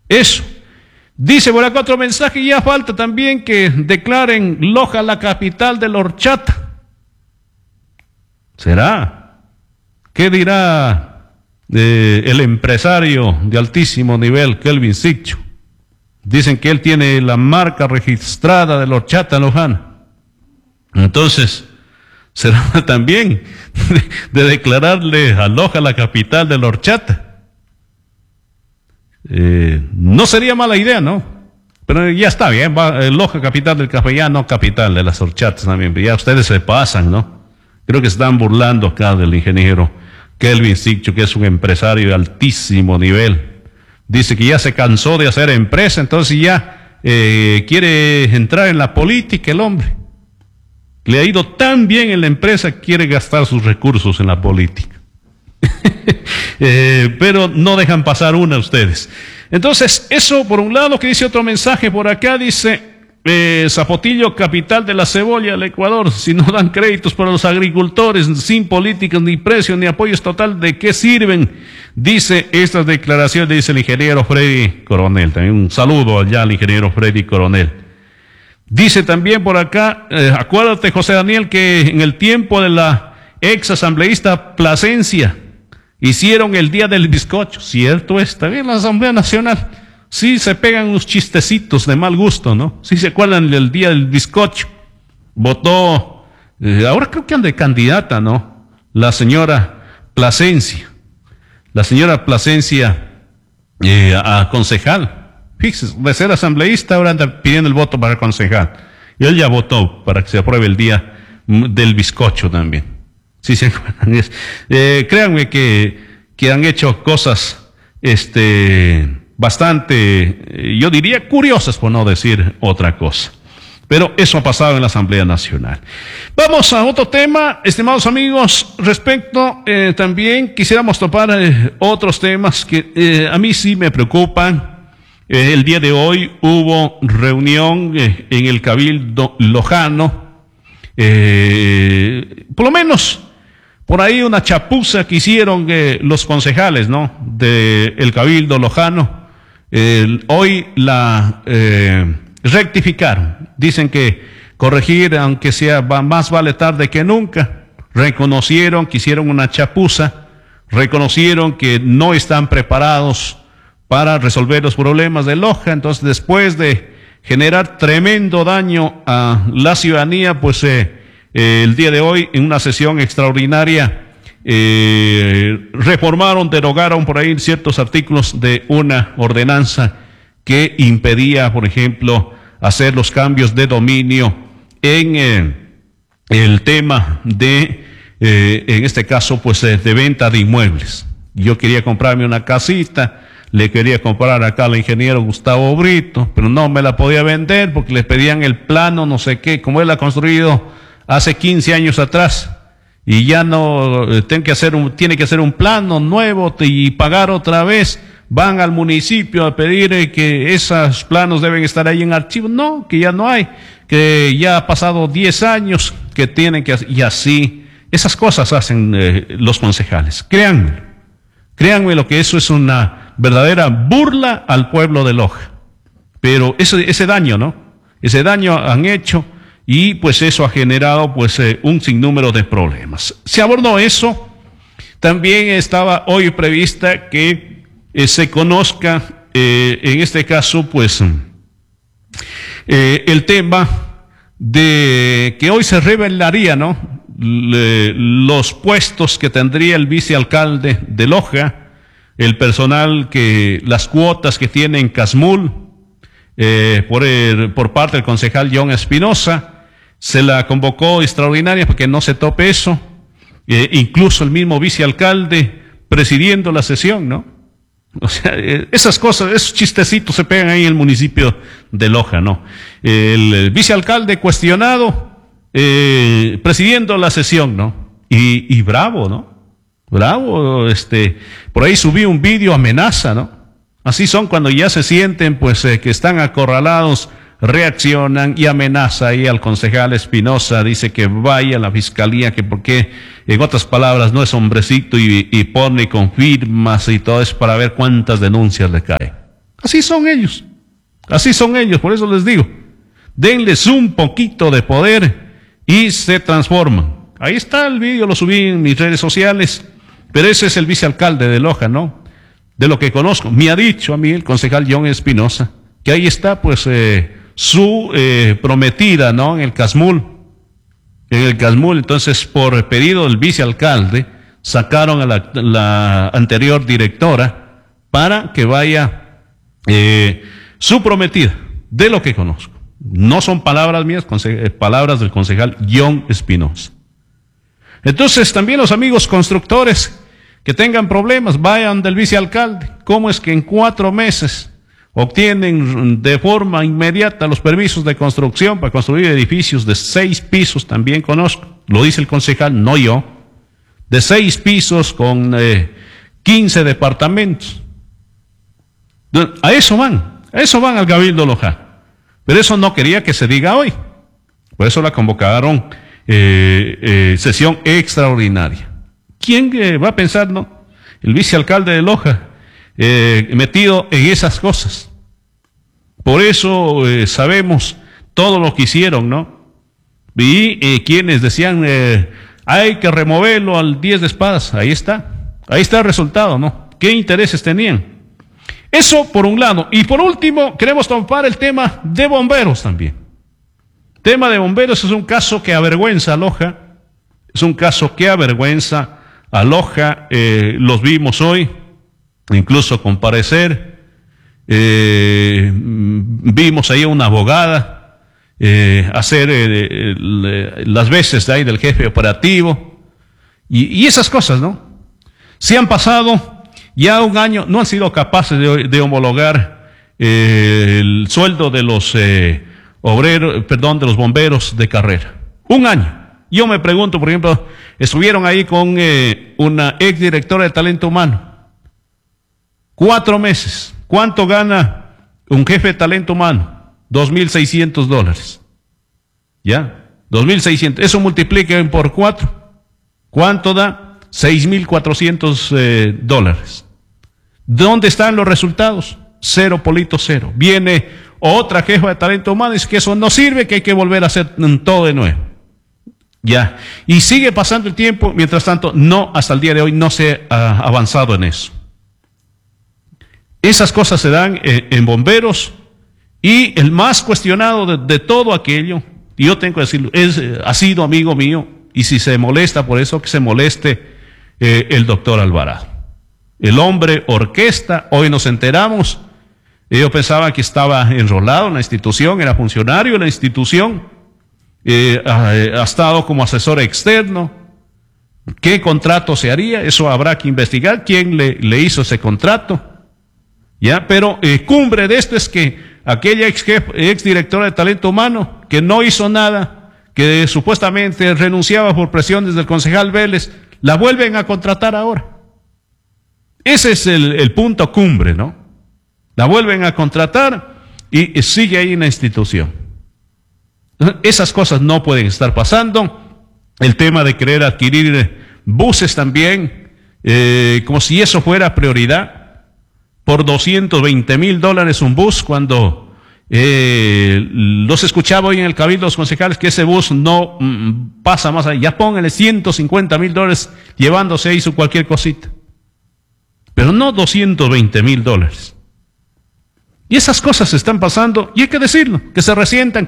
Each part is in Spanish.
Eso. Dice por acá otro mensaje, ya falta también que declaren Loja la capital de la horchata. ¿Será? ¿Qué dirá el empresario de altísimo nivel, Kelvin Siccho? Dicen que él tiene la marca registrada de la horchata lojana. Entonces, será también de declararle a Loja la capital de la horchata. No sería mala idea, ¿no? Pero ya está bien, Loja capital del café, ya no capital de las horchatas también, ya ustedes se pasan, ¿no? Creo que están burlando acá del ingeniero Kelvin Siccho, que es un empresario de altísimo nivel. Dice que ya se cansó de hacer empresa, entonces ya quiere entrar en la política el hombre. Le ha ido tan bien en la empresa, quiere gastar sus recursos en la política. Pero no dejan pasar una ustedes. Entonces, eso por un lado. Que dice otro mensaje por acá, dice Zapotillo, capital de la cebolla del Ecuador. Si no dan créditos para los agricultores, sin políticas, ni precios, ni apoyos total, ¿de qué sirven? Dice estas declaraciones, dice el ingeniero Freddy Coronel. También un saludo allá al ingeniero Freddy Coronel. Dice también por acá, acuérdate, José Daniel, que en el tiempo de la ex asambleísta Plasencia hicieron el día del bizcocho. Cierto es, también la Asamblea Nacional. Sí se pegan unos chistecitos de mal gusto, ¿no? Sí se acuerdan del día del bizcocho. Votó, ahora creo que anda de candidata, ¿no? La señora Plasencia. La señora Plasencia a concejal. Fíjese, de ser asambleísta ahora anda pidiendo el voto para concejal. Y él ya votó para que se apruebe el día del bizcocho también. Sí se acuerdan. Créanme que han hecho cosas bastante, yo diría curiosas, por no decir otra cosa. Pero eso ha pasado en la Asamblea Nacional. Vamos a otro tema, estimados amigos, respecto también quisiéramos topar otros temas que a mí sí me preocupan. El día de hoy hubo reunión en el Cabildo Lojano, por lo menos por ahí una chapuza que hicieron los concejales, ¿no? Del Cabildo Lojano. Hoy la rectificaron. Dicen que corregir, aunque sea más vale tarde que nunca. Reconocieron que hicieron una chapuza, reconocieron que no están preparados para resolver los problemas de Loja. Entonces, después de generar tremendo daño a la ciudadanía, pues el día de hoy, en una sesión extraordinaria, reformaron, derogaron por ahí ciertos artículos de una ordenanza que impedía, por ejemplo, hacer los cambios de dominio en el tema de, en este caso, pues de venta de inmuebles. Yo quería comprarme una casita, le quería comprar acá al ingeniero Gustavo Brito, pero no me la podía vender porque le pedían el plano, no sé qué, como él ha construido hace 15 años atrás, y ya no tiene que hacer un plano nuevo y pagar otra vez. Van al municipio a pedir que esos planos deben estar ahí en archivo. No, que ya no hay, que ya ha pasado 10 años, que tienen que hacer, y así, esas cosas hacen los concejales. Créanme lo que eso es una verdadera burla al pueblo de Loja. Pero ese daño, ¿no? Ese daño han hecho. Y pues eso ha generado pues un sinnúmero de problemas. Se abordó eso. También estaba hoy prevista que se conozca, en este caso, pues el tema de que hoy se revelaría, ¿no? Los puestos que tendría el vicealcalde de Loja, el personal las cuotas que tiene en Casmul, por parte del concejal John Espinosa. Se la convocó extraordinaria para que no se tope eso, incluso el mismo vicealcalde presidiendo la sesión, ¿no? O sea, esas cosas, esos chistecitos se pegan ahí en el municipio de Loja, ¿no? El vicealcalde cuestionado, presidiendo la sesión, ¿no? Y bravo, ¿no? Bravo, por ahí subí un vídeo amenaza, ¿no? Así son cuando ya se sienten, pues, que están acorralados, reaccionan y amenaza ahí al concejal Espinosa, dice que vaya a la fiscalía, que porque, en otras palabras, no es hombrecito y pone con firmas y todo eso para ver cuántas denuncias le caen. Así son ellos. Así son ellos, por eso les digo, denles un poquito de poder y se transforman. Ahí está el vídeo, lo subí en mis redes sociales, pero ese es el vicealcalde de Loja, ¿no? De lo que conozco. Me ha dicho a mí el concejal John Espinosa que ahí está pues su prometida, ¿no? En el Casmul. Entonces, por pedido del vicealcalde, sacaron a la anterior directora para que vaya su prometida, de lo que conozco. No son palabras mías, palabras del concejal John Espinosa. Entonces, también los amigos constructores que tengan problemas, vayan del vicealcalde. ¿Cómo es que en 4 meses obtienen de forma inmediata los permisos de construcción para construir edificios de 6 pisos? También conozco, lo dice el concejal, no yo, de 6 pisos con 15 departamentos. A eso van al Cabildo Loja. Pero eso no quería que se diga hoy. Por eso la convocaron sesión extraordinaria. ¿Quién va a pensar, no? El vicealcalde de Loja metido en esas cosas. Por eso sabemos todo lo que hicieron, ¿no? Y quienes decían hay que removerlo al 10 de espadas. Ahí está el resultado, ¿no? ¿Qué intereses tenían? Eso por un lado. Y por último, queremos topar el tema de bomberos también. El tema de bomberos es un caso que avergüenza a Loja. Es un caso que avergüenza a Loja. Los vimos hoy, incluso comparecer. Vimos ahí a una abogada hacer las veces de ahí del jefe operativo. Y esas cosas, ¿no? Se han pasado ya un año, no han sido capaces de homologar el sueldo de los de los bomberos de carrera. Un año. Yo me pregunto, por ejemplo, estuvieron ahí con una exdirectora de talento humano. 4 meses. ¿Cuánto gana un jefe de talento humano? $2,600. ¿Ya? 2,600. Eso multipliquen por 4. ¿Cuánto da? $6,400. ¿Dónde están los resultados? 0, polito, 0. Viene otra jefa de talento humano y dice que eso no sirve, que hay que volver a hacer todo de nuevo. Ya. Y sigue pasando el tiempo, mientras tanto, no, hasta el día de hoy no se ha avanzado en eso. Esas cosas se dan en bomberos, y el más cuestionado de todo aquello, y yo tengo que decirlo, ha sido amigo mío, y si se molesta por eso, que se moleste el doctor Alvarado. El hombre orquesta, hoy nos enteramos, yo pensaba que estaba enrolado en la institución, era funcionario de la institución, ha estado como asesor externo. ¿Qué contrato se haría? Eso habrá que investigar, quién le hizo ese contrato. ¿Ya? Pero cumbre de esto es que aquella ex directora de talento humano, que no hizo nada, que supuestamente renunciaba por presiones del concejal Vélez, la vuelven a contratar ahora. Ese es el punto cumbre, ¿no? La vuelven a contratar y sigue ahí en la institución. Esas cosas no pueden estar pasando. El tema de querer adquirir buses también, como si eso fuera prioridad, por $220,000 un bus, cuando los escuchaba hoy en el Cabildo los concejales que ese bus no pasa más allá. Ya pónganle $150,000 llevándose ahí su cualquier cosita. Pero no $220,000. Y esas cosas se están pasando, y hay que decirlo, que se resientan.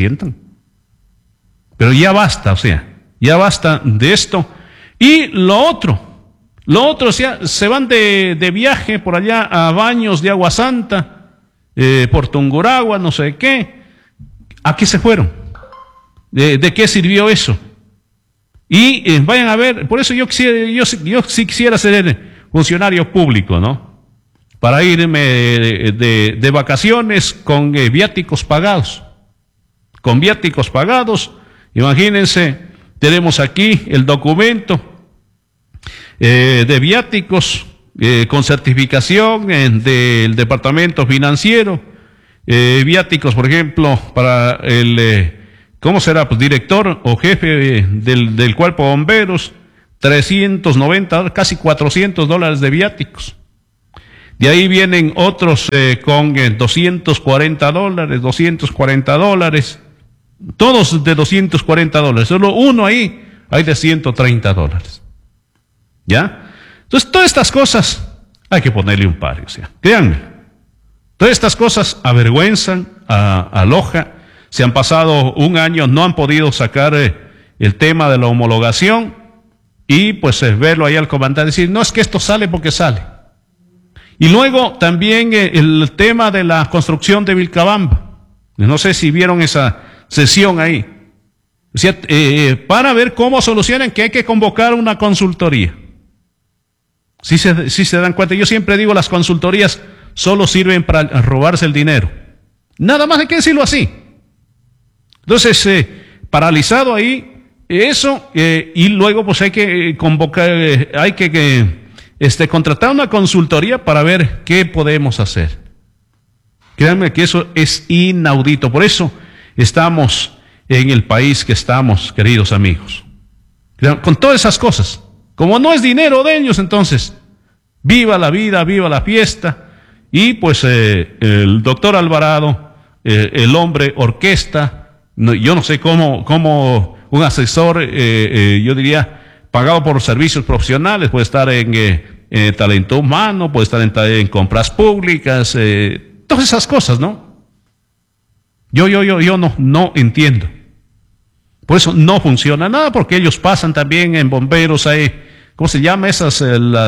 Pero ya basta, ya basta de esto. Y lo otro, se van de viaje por allá a Baños de Agua Santa, por Tungurahua, no sé qué. ¿A qué se fueron? ¿De qué sirvió eso? Y vayan a ver, por eso yo sí quisiera ser funcionario público, ¿no? Para irme de vacaciones con viáticos pagados. Con viáticos pagados, imagínense, tenemos aquí el documento de viáticos con certificación del departamento financiero, viáticos, por ejemplo, para el, ¿cómo será? Pues director o jefe del cuerpo de bomberos, $390, casi $400 de viáticos. De ahí vienen otros con $240, $240, todos de $240. Solo uno ahí hay de $130. ¿Ya? Entonces, todas estas cosas hay que ponerle un pare, o sea, créanme. Todas estas cosas avergüenzan a Loja. Se han pasado un año, no han podido sacar el tema de la homologación y pues verlo ahí al comandante decir, no, es que esto sale porque sale. Y luego también el tema de la construcción de Vilcabamba. No sé si vieron esa sesión ahí. O sea, para ver cómo solucionan, que hay que convocar una consultoría. Si se dan cuenta, yo siempre digo, las consultorías solo sirven para robarse el dinero. Nada más hay que decirlo así. Entonces, paralizado ahí eso, y luego pues hay que convocar, hay que contratar una consultoría para ver qué podemos hacer. Créanme que eso es inaudito. Por eso estamos en el país que estamos, queridos amigos. Con todas esas cosas. Como no es dinero de ellos, entonces, viva la vida, viva la fiesta. Y pues el doctor Alvarado, el hombre orquesta, yo no sé cómo un asesor, yo diría, pagado por servicios profesionales, puede estar en talento humano, puede estar en compras públicas, todas esas cosas, ¿no? Yo no entiendo. Por eso no funciona nada, porque ellos pasan también en bomberos, hay, ¿cómo se llama esas?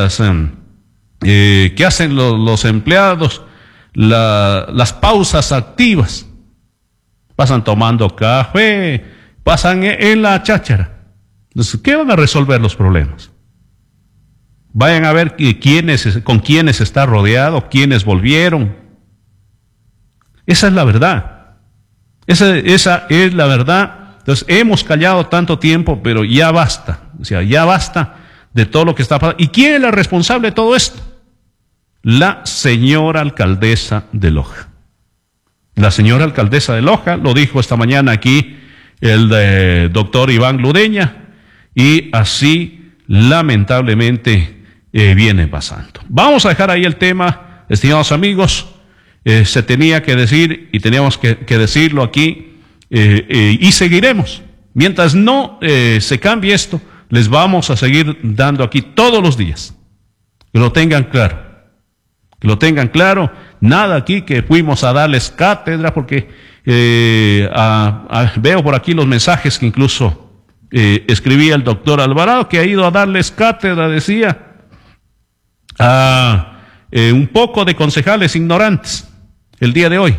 ¿Qué hacen los empleados? Las pausas activas. Pasan tomando café, pasan en la cháchara. Entonces, ¿qué van a resolver los problemas? Vayan a ver con quiénes está rodeado, quiénes volvieron. Esa es la verdad. Esa es la verdad. Entonces, hemos callado tanto tiempo, pero ya basta. O sea, ya basta de todo lo que está pasando. ¿Y quién es la responsable de todo esto? La señora alcaldesa de Loja. La señora alcaldesa de Loja, lo dijo esta mañana aquí el doctor Iván Ludeña, y así lamentablemente viene pasando. Vamos a dejar ahí el tema, estimados amigos. Se tenía que decir y teníamos que decirlo aquí. Y seguiremos. Mientras no se cambie esto, les vamos a seguir dando aquí todos los días. Que lo tengan claro. Que lo tengan claro. Nada aquí que fuimos a darles cátedra, porque veo por aquí los mensajes que incluso escribía el doctor Alvarado, que ha ido a darles cátedra, decía, a un poco de concejales ignorantes el día de hoy.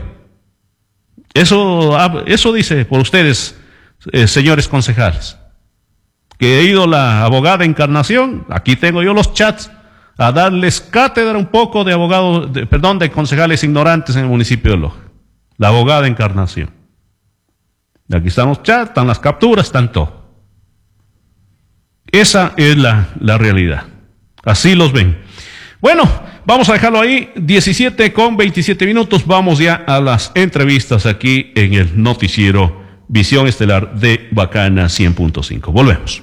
Eso dice por ustedes, señores concejales, que he ido la abogada Encarnación, aquí tengo yo los chats, a darles cátedra un poco de concejales ignorantes en el municipio de Loja. La abogada Encarnación. Aquí están los chats, están las capturas, están todo. Esa es la realidad. Así los ven. Bueno, vamos a dejarlo ahí, 17:27. Vamos ya a las entrevistas aquí en el noticiero Visión Estelar de Bacana 100.5. Volvemos.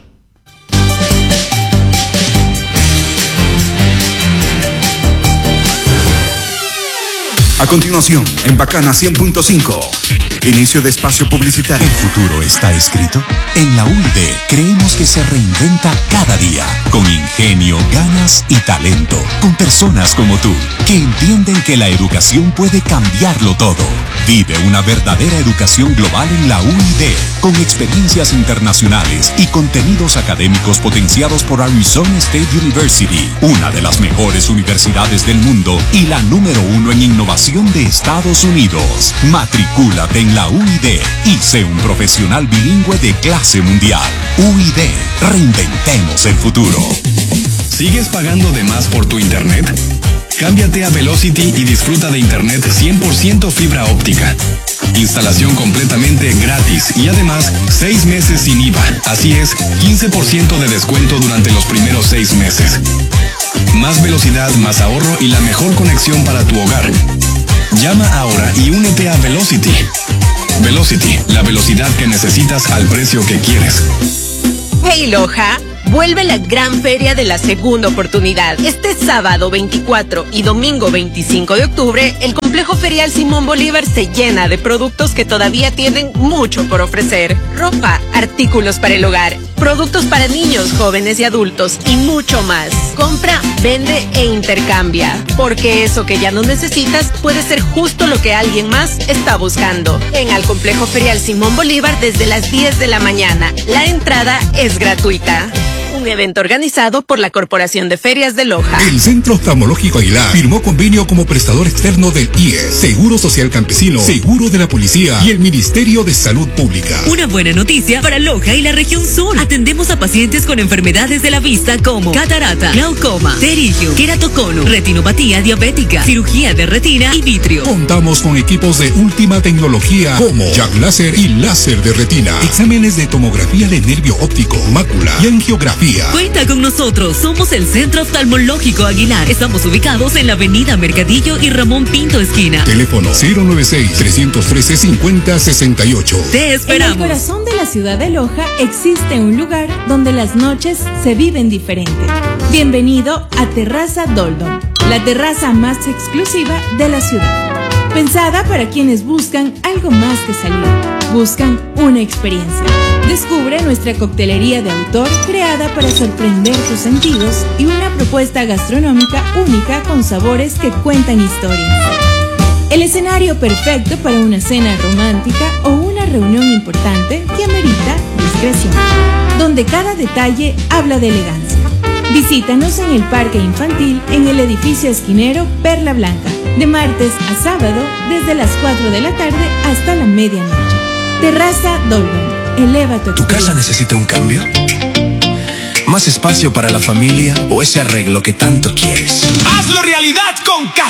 A continuación, en Bacana 100.5, inicio de espacio publicitario. ¿El futuro está escrito? En la UID creemos que se reinventa cada día, con ingenio, ganas y talento, con personas como tú, que entienden que la educación puede cambiarlo todo. Vive una verdadera educación global en la UID, con experiencias internacionales y contenidos académicos potenciados por Arizona State University, una de las mejores universidades del mundo y la número 1 en innovación de Estados Unidos. Matricúlate en la UID y sé un profesional bilingüe de clase mundial. UID, reinventemos el futuro. ¿Sigues pagando de más por tu internet? Cámbiate a Velocity y disfruta de internet 100% fibra óptica. Instalación completamente gratis y además 6 meses sin IVA. Así es, 15% de descuento durante los primeros 6 meses. Más velocidad, más ahorro y la mejor conexión para tu hogar. Llama ahora y únete a Velocity. Velocity, la velocidad que necesitas al precio que quieres. Hey Loja, Vuelve la gran feria de la segunda oportunidad. Este sábado 24 y domingo 25 de octubre, el complejo ferial Simón Bolívar se llena de productos que todavía tienen mucho por ofrecer. Ropa, artículos para el hogar, productos para niños, jóvenes y adultos y mucho más. Compra, vende e intercambia, porque eso que ya no necesitas puede ser justo lo que alguien más está buscando. Ven al complejo ferial Simón Bolívar desde las 10 de la mañana. La entrada es gratuita. Un evento organizado por la Corporación de Ferias de Loja. El Centro Oftalmológico Aguilar firmó convenio como prestador externo del IES, Seguro Social Campesino, Seguro de la Policía y el Ministerio de Salud Pública. Una buena noticia para Loja y la región sur. Atendemos a pacientes con enfermedades de la vista como catarata, glaucoma, pterígio, queratocono, retinopatía diabética, cirugía de retina y vitrio. Contamos con equipos de última tecnología como Jack Láser y láser de retina, exámenes de tomografía de nervio óptico, mácula y angiografía. Cuenta con nosotros, somos el Centro Oftalmológico Aguilar. Estamos ubicados en la avenida Mercadillo y Ramón Pinto esquina. Teléfono 096-313-5068. Te esperamos. En el corazón de la ciudad de Loja existe un lugar donde las noches se viven diferente. Bienvenido a Terraza Doldom, la terraza más exclusiva de la ciudad. Pensada para quienes buscan algo más que salir, buscan una experiencia. Descubre nuestra coctelería de autor creada para sorprender tus sentidos y una propuesta gastronómica única con sabores que cuentan historias. El escenario perfecto para una cena romántica o una reunión importante que amerita discreción, donde cada detalle habla de elegancia. Visítanos en el Parque Infantil en el edificio esquinero Perla Blanca, de martes a sábado desde las 4 de la tarde hasta la medianoche. Terraza Doldom. Eleva tu ¿Tu casa necesita un cambio? ¿Más espacio para la familia o ese arreglo que tanto quieres? ¡Hazlo realidad con Casa